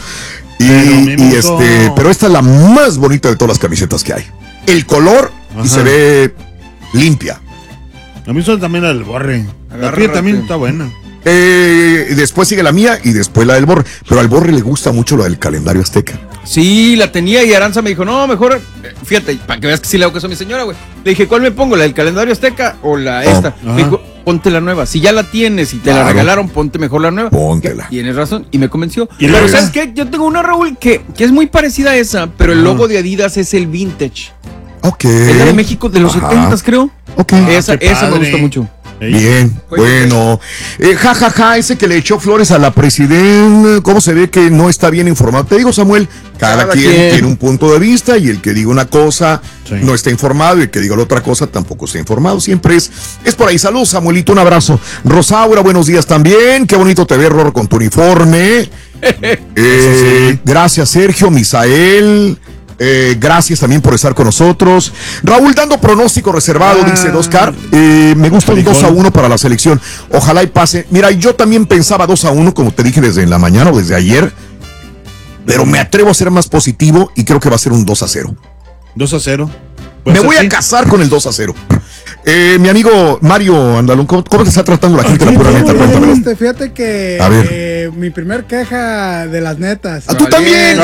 Pero esta es la más bonita de todas las camisetas que hay. El color y se ve limpia. A mí son también la del Borre. La tuya también está buena. Después sigue la mía y después la del Borre. Pero al Borre le gusta mucho la del calendario azteca. Sí, la tenía y Aranza me dijo, no, mejor, fíjate, para que veas que sí le hago caso a mi señora, güey. Le dije, ¿cuál me pongo? ¿La del calendario azteca o esta? Me dijo, ponte la nueva. Si ya la tienes y te la regalaron, ponte mejor la nueva. Póntela. Tienes razón y me convenció. Pero ¿sabes qué? Yo tengo una, Raúl, que es muy parecida a esa, pero el logo de Adidas es el vintage. Ok. Es la de México de los 70, creo. Ok. Esa me gusta mucho. Bien, bueno. Ese que le echó flores a la presidenta, ¿cómo se ve que no está bien informado? Te digo, Samuel, cada quien tiene un punto de vista y el que diga una cosa no está informado y el que diga la otra cosa tampoco está informado. Siempre es por ahí. Saludos, Samuelito, un abrazo. Rosaura, buenos días también. Qué bonito te ves, Ror, con tu uniforme. Gracias, Sergio, Misael. Gracias también por estar con nosotros. Raúl, dando pronóstico reservado, dice Oscar. Me gusta un 2-1 para la selección. Ojalá y pase. Mira, yo también pensaba 2-1, como te dije desde la mañana o desde ayer. Pero me atrevo a ser más positivo y creo que va a ser un 2-0. 2-0. Me voy a casar con el 2-0. Mi amigo Mario Andalón, ¿cómo te está tratando la gente de la pura neta? Cuéntamelo. Fíjate que A ver. mi primer queja de las netas. ¡Tú también!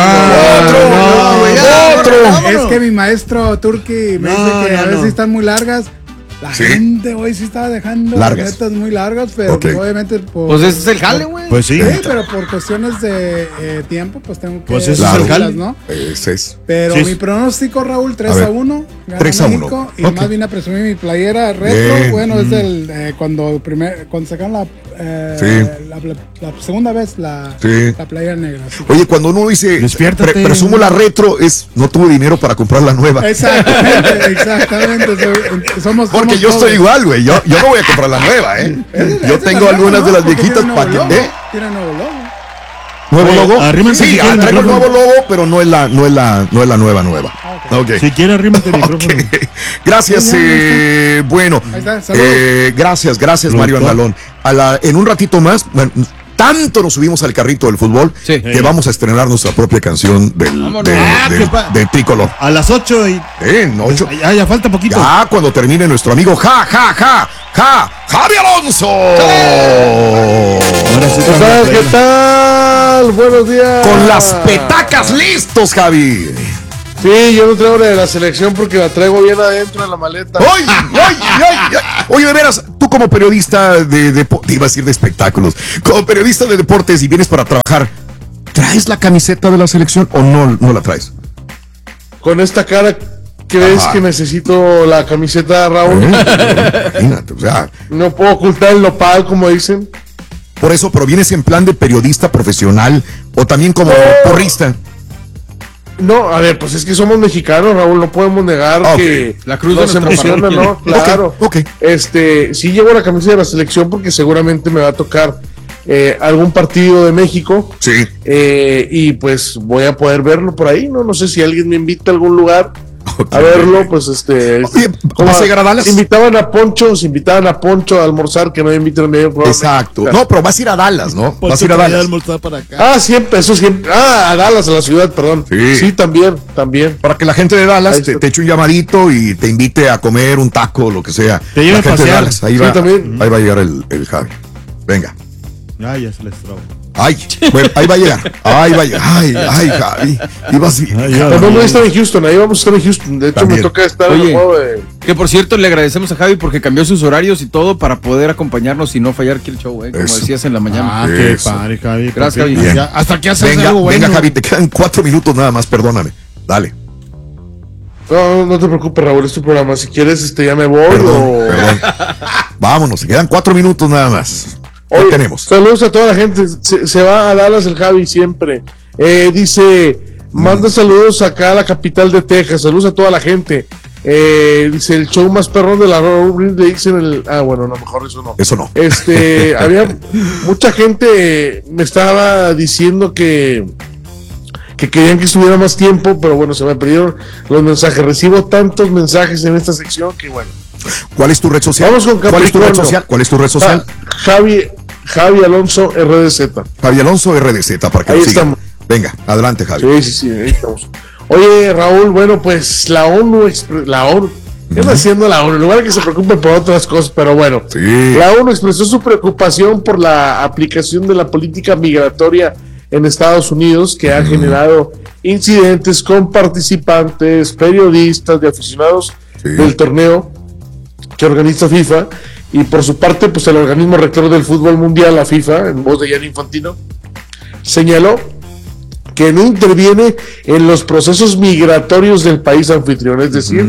¡Otro! Es que mi maestro Turki me dice que a veces están muy largas. La gente hoy sí estaba dejando largas. netas muy largas, pero pues, obviamente por... Pues ese es el jale, güey. Pues sí. Sí, pero por cuestiones de tiempo, pues tengo que... Pues ese es el jale, ¿no? Ese es. Pero Sí. mi pronóstico, Raúl, 3-1. 3-1. Y más vine a presumir mi playera retro. Bien. Bueno, es del cuando sacaron la segunda vez la playera negra. Oye, cuando uno dice presumo la retro, no tuve dinero para comprar la nueva. Exactamente. Porque yo estoy igual, güey. Yo no voy a comprar la nueva, ¿eh? Yo tengo algunas de las viejitas para que. Tiene nuevo logo. ¿Nuevo logo? Arrímense Sí, si quieren traigo el micrófono. nuevo logo, pero no es la nueva. Okay. Si quiere, arrímate el micrófono. Gracias, bueno. Ahí está, saludos. Gracias, Mario Andalón. En un ratito más, bueno, tanto nos subimos al carrito del fútbol que vamos a estrenar nuestra propia canción del Tricolor. A las 8 y... 8. Ya falta poquito. Ya cuando termine nuestro amigo Javi Alonso. ¿Qué tal? Buenos días. Con las petacas listos, Javi. Sí, yo no traigo de la selección porque la traigo bien adentro de la maleta. ¡Ay! Oye, de veras, tú como periodista iba a decir de espectáculos, como periodista de deportes y vienes para trabajar, ¿traes la camiseta de la selección o no la traes? Con esta cara, ¿crees que necesito la camiseta, Raúl? Imagínate, o sea. No puedo ocultar el nopal, como dicen. Por eso, pero vienes en plan de periodista profesional o también como porrista. No, a ver, pues es que somos mexicanos, Raúl, no podemos negar que la cruz nos de nuestra emociona, ¿no? Claro. Okay. Sí llevo la camiseta de la selección porque seguramente me va a tocar algún partido de México. Sí. Y pues voy a poder verlo por ahí, ¿no? No sé si alguien me invita a algún lugar a verlo, pues Oye, ¿vas a llegar a Dallas? Invitaban a Poncho a almorzar, que no me invitan a medio programa. Exacto. No, pero vas a ir a Dallas, ¿no? Vas a ir a Dallas. Para acá. Ah, siempre, eso siempre. A Dallas, a la ciudad, perdón. Sí, también. Para que la gente de Dallas te eche un llamadito y te invite a comer un taco, lo que sea. Te lleve a gente de pasear. Dallas, ahí va a llegar el Javi. Venga. Ya se les trabo. Ay, bueno, ahí va a llegar. Ay, Javi. Vamos a estar en Houston, ahí vamos a estar en Houston. De hecho, También. me toca estar Oye, en el juego de... que por cierto le agradecemos a Javi porque cambió sus horarios y todo para poder acompañarnos y no fallar aquí el show, como Eso. decías en la mañana. Qué padre, Javi. Gracias, Javi. Bien. Hasta que haces Venga, algo bueno. venga, Javi, te quedan 4 minutos nada más, perdóname. Dale. No te preocupes, Raúl, es tu programa. Si quieres, ya me voy. Perdón. Vámonos, te quedan 4 minutos nada más. ¿Qué tenemos? Saludos a toda la gente. Se va a Dallas el Javi siempre. Dice, manda saludos acá a la capital de Texas. Saludos a toda la gente. Dice, el show más perrón de la Raúl le dicen bueno, no, mejor eso no. Eso no. Había mucha gente me estaba diciendo que querían que estuviera más tiempo, pero bueno, se me perdieron los mensajes. Recibo tantos mensajes en esta sección que bueno. ¿Cuál es tu red social? Vamos con ¿Cuál es tu red social? ¿Cuál es tu red social? Javi Alonso RDZ. Javi Alonso RDZ, para que ahí lo sigan. estamos. Venga, adelante, Javi. Sí, ahí estamos. Oye, Raúl, bueno, pues la ONU, ¿qué está haciendo la ONU? En lugar de que se preocupe por otras cosas, pero bueno. Sí. La ONU expresó su preocupación por la aplicación de la política migratoria en Estados Unidos, que ha generado incidentes con participantes, periodistas y aficionados del torneo que organiza FIFA. Y por su parte, pues el organismo rector del fútbol mundial, la FIFA, en voz de Gianni Infantino, señaló que no interviene en los procesos migratorios del país anfitrión. Es decir,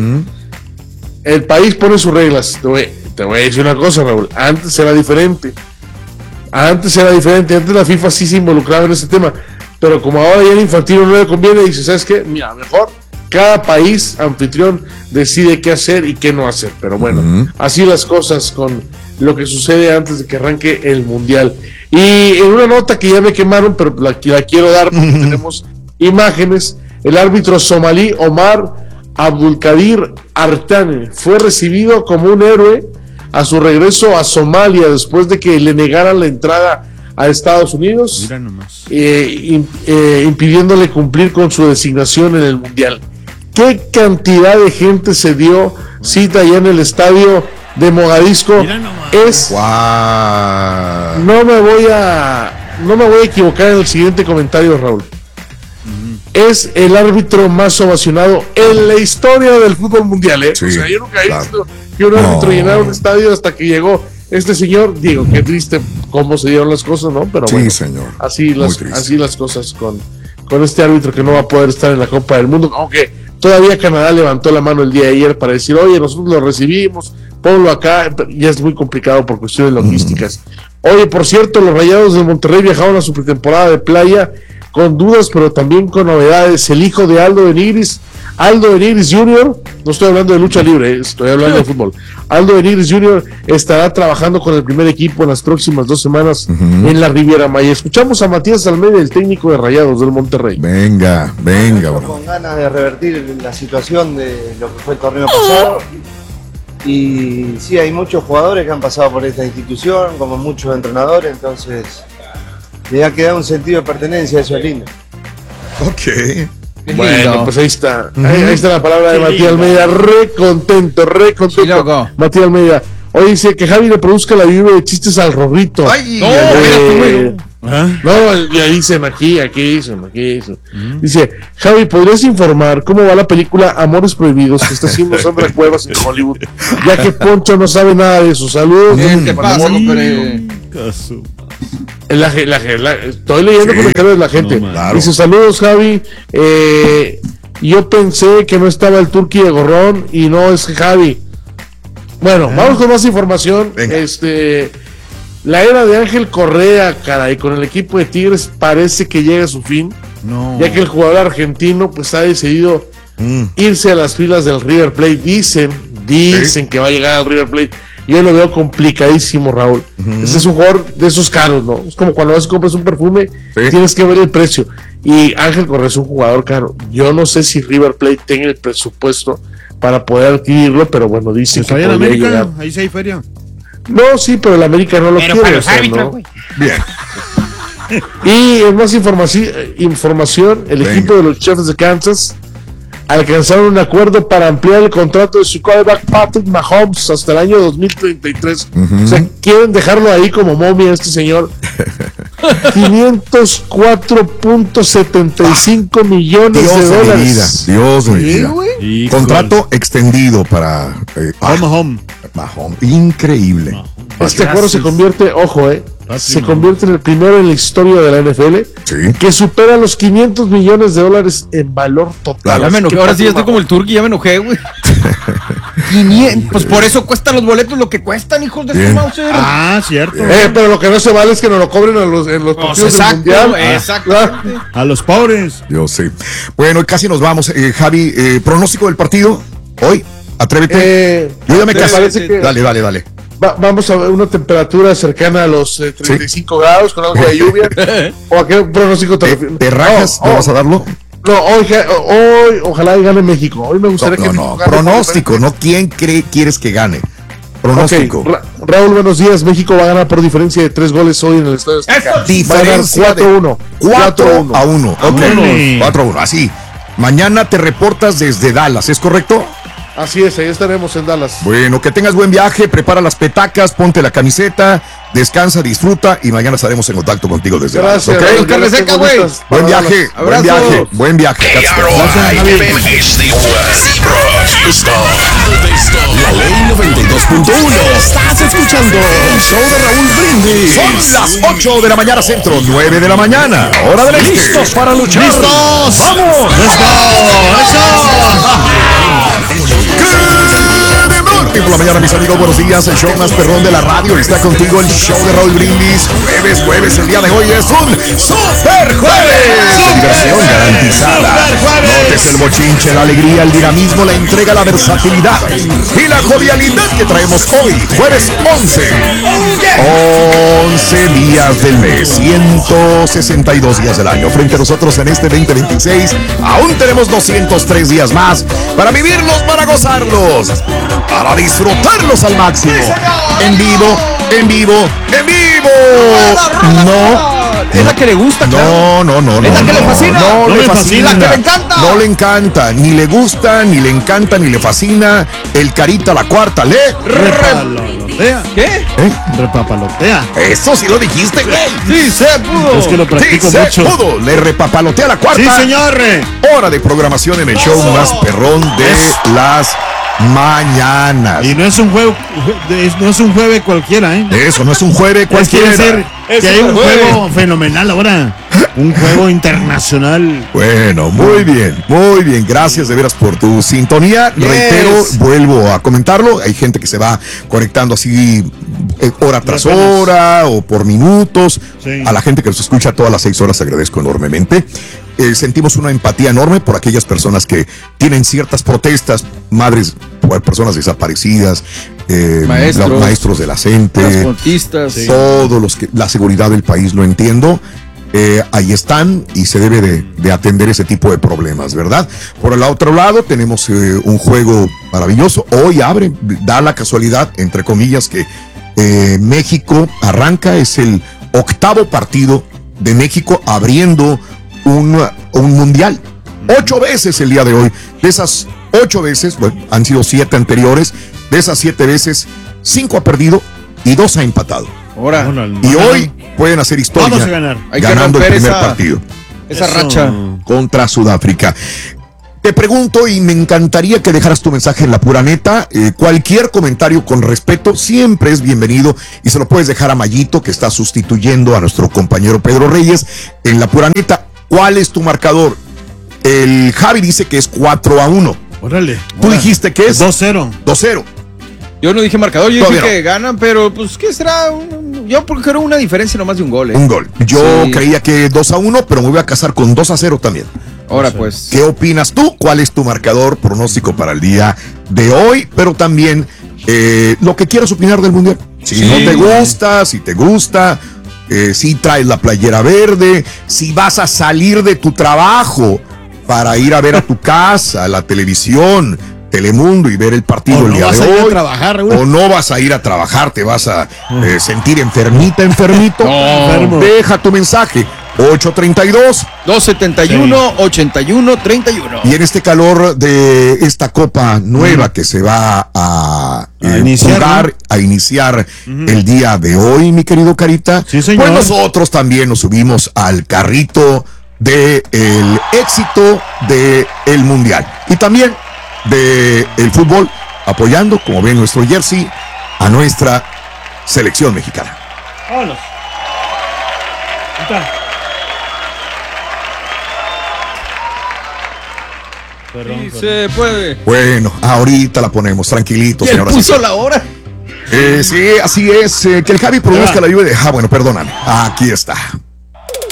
el país pone sus reglas. Te voy a decir una cosa, Raúl. Antes era diferente. Antes la FIFA sí se involucraba en ese tema. Pero como ahora Gianni Infantino no le conviene, dice, ¿sabes qué? Mira, mejor cada país anfitrión decide qué hacer y qué no hacer. Pero bueno, así las cosas con lo que sucede antes de que arranque el Mundial. Y en una nota que ya me quemaron, pero la quiero dar porque tenemos imágenes, el árbitro somalí Omar Abdulkadir Artane fue recibido como un héroe a su regreso a Somalia después de que le negaran la entrada a Estados Unidos, impidiéndole cumplir con su designación en el Mundial. ¿Qué cantidad de gente se dio cita allá en el estadio de Mogadisco es... No me voy a equivocar en el siguiente comentario, Raúl. Es el árbitro más ovacionado en la historia del fútbol mundial, ¿eh? Sí, o sea, yo nunca he visto que un árbitro llenara un estadio hasta que llegó este señor. Digo, qué triste cómo se dieron las cosas, ¿no? Pero bueno, señor. Así las cosas con este árbitro que no va a poder estar en la Copa del Mundo, aunque todavía Canadá levantó la mano el día de ayer para decir, oye, nosotros lo recibimos, ponlo acá. Ya es muy complicado por cuestiones logísticas. Oye, por cierto, los Rayados de Monterrey viajaron a su pretemporada de playa con dudas, pero también con novedades. El hijo de Aldo Benigris Jr., no estoy hablando de lucha libre, estoy hablando de fútbol. Aldo Benigris Jr. estará trabajando con el primer equipo en las próximas 2 semanas en la Riviera Maya. Escuchamos a Matías Almeida, el técnico de Rayados del Monterrey. Venga, bro. Con ganas de revertir la situación de lo que fue el torneo pasado. Y sí, hay muchos jugadores que han pasado por esta institución, como muchos entrenadores, entonces le ha quedado un sentido de pertenencia, eso es lindo. Ok. Bueno, pues ahí está. Ahí está la palabra de Matías Almeida. Re contento. Sí, Matías Almeida. Hoy dice que Javi le produzca la lluvia de chistes al Rorrito. Ay, no, ya dicen aquí dicen. Dice, Javi, ¿podrías informar cómo va la película Amores Prohibidos que está haciendo Sandra Cuevas en Hollywood? Ya que Poncho no sabe nada de eso. Saludos. ¿Qué pasa, estoy leyendo comentarios de la gente. Dice, saludos, Javi. Yo pensé que no estaba el Turqui de Gorrón y no es Javi. Bueno, vamos con más información. Venga. La era de Ángel Correa, caray, con el equipo de Tigres parece que llega a su fin, ya que el jugador argentino pues ha decidido irse a las filas del River Plate. Dicen que va a llegar al River Plate. Yo lo veo complicadísimo, Raúl. Ese es un jugador de esos caros, ¿no? Es como cuando vas y compras un perfume, tienes que ver el precio. Y Ángel Correa es un jugador caro. Yo no sé si River Plate tenga el presupuesto para poder adquirirlo, pero bueno, dicen que ahí en América, llegar. ahí sí hay feria. No, sí, pero el América no lo quiere. Para los árbitros, ¿no? Bien. Y en más información, el equipo de los Chiefs de Kansas alcanzaron un acuerdo para ampliar el contrato de su quarterback Patrick Mahomes hasta el año 2033. O sea, quieren dejarlo ahí como momia este señor. 504.75 millones de dólares. Dios de mi vida. Contrato extendido para Mahomes. Increíble. Este acuerdo se convierte, se convierte en el primero en la historia de la NFL que supera los 500 millones de dólares en valor total. Ya me enojé, ahora sí ya estoy como el Turqui, ya me enojé, güey. 500, pues por eso cuestan los boletos lo que cuestan, hijos de su mouse. Cierto. Pero lo que no se vale es que nos lo cobren en los partidos del mundial. Exacto. A los pobres. Yo sí. Bueno, casi nos vamos. Javi, pronóstico del partido hoy. Atrévete. Yo ya me casé. Dale. Vamos a ver una temperatura cercana a los 35 grados con algo de lluvia. ¿O a qué pronóstico te refieres? ¿Te rajas? ¿No vas a darlo? No, hoy ojalá gane México. Hoy me gustaría que México gane. Pronóstico, no quién quieres que gane. Pronóstico. Okay. Raúl, buenos días. México va a ganar por diferencia de 3 goles hoy en el Estadio Azteca. Diferencia 4-1. 4-1. Ok, 4-1. Así. Mañana te reportas desde Dallas, ¿es correcto? Así es, ahí estaremos en Dallas. Bueno, que tengas buen viaje, prepara las petacas, ponte la camiseta, descansa, disfruta y mañana estaremos en contacto contigo desde Dallas. Gracias, carne seca, güey. Buen viaje. La Ley 92.1. Estás escuchando el show de Raúl Brindis. Son las 8 de la mañana centro, 9 de la mañana, hora del este. ¿Listos para luchar? ¡Listos! ¡Vamos! Por la mañana, mis amigos, buenos días. El show más perrón de la radio está contigo. El show de Raúl Brindis. Jueves, el día de hoy es un super jueves. Diversión garantizada. Notes el bochinche, la alegría, el dinamismo, la entrega, la versatilidad y la jovialidad que traemos hoy, jueves 11 días del mes, 162 días del año. Frente a nosotros en este 2026, aún tenemos 203 días más para vivirlos, para gozarlos, para disfrutarlos al máximo. En vivo. Es la que le gusta, claro. No. Es la que le fascina. No le fascina. La que le encanta. No le encanta. Ni le gusta, ni le encanta, ni le fascina. El Carita la cuarta. Repapalotea. ¿Qué? Repapalotea. Eso sí lo dijiste, güey. Sí, se pudo. Es que lo practico sí, mucho. Se pudo. Le repapalotea la cuarta. Sí, señor. Hora de programación en el show más perrón de las mañanas. Y no es un juego, no es un jueves cualquiera, ¿eh? Eso no es un jueves cualquiera. Quiere decir que hay un juego fenomenal ahora. Un juego internacional. Bueno, muy bien. Gracias de veras por tu sintonía. Reitero, vuelvo a comentarlo. Hay gente que se va conectando así hora tras hora o por minutos. Sí. A la gente que nos escucha todas las 6 horas agradezco enormemente. Sentimos una empatía enorme por aquellas personas que tienen ciertas protestas, madres, personas desaparecidas, maestros de la CENTE, transportistas, todos los que la seguridad del país, lo entiendo. Ahí están y se debe de atender ese tipo de problemas, ¿verdad? Por el otro lado tenemos un juego maravilloso. Hoy da la casualidad, entre comillas, que México arranca, es el 8º partido de México abriendo un mundial. 8 veces el día de hoy. De esas 8 veces, bueno, han sido 7 anteriores. De esas 7 veces, 5 ha perdido y 2 ha empatado. Ahora. Y hoy pueden hacer historia. Vamos a ganar. Ganando el primer partido. Esa racha. Contra Sudáfrica. Te pregunto y me encantaría que dejaras tu mensaje en la pura neta. Cualquier comentario con respeto siempre es bienvenido y se lo puedes dejar a Mayito, que está sustituyendo a nuestro compañero Pedro Reyes en la pura neta. ¿Cuál es tu marcador? El Javi dice que es 4-1. Órale. Tú dijiste que es 2-0. 2-0. Yo no dije marcador, yo Todavía dije que ganan, pero pues ¿qué será? Yo porque era una diferencia nomás de un gol. Un gol. Yo creía que 2-1, pero me voy a casar con 2-0 también. Ahora pues. ¿Qué opinas tú? ¿Cuál es tu marcador pronóstico para el día de hoy? Pero también lo que quieras opinar del Mundial. Si no te gusta, si te gusta, si traes la playera verde, si vas a salir de tu trabajo para ir a ver a tu casa, a la televisión, Telemundo y ver el partido el día de hoy. O no vas a ir a trabajar, te vas a sentir enfermito. No. Deja tu mensaje. 831-81-31. Y en este calor de esta copa nueva que se va a iniciar el día de hoy, mi querido Carita, sí, señor. Pues nosotros también nos subimos al carrito del éxito del Mundial y también del fútbol, apoyando, como ven nuestro jersey, a nuestra selección mexicana. Vámonos. Perdón. Se puede. Bueno, ahorita la ponemos, tranquilito, señora. ¿Puso la hora? Sí, así es. Que el Javi produzca la lluvia de... bueno, perdóname. Aquí está.